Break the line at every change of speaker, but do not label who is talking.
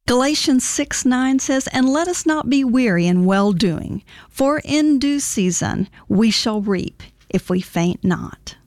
Galatians 6:9 says, "And let us not be weary in well-doing, for in due season we shall reap if we faint not."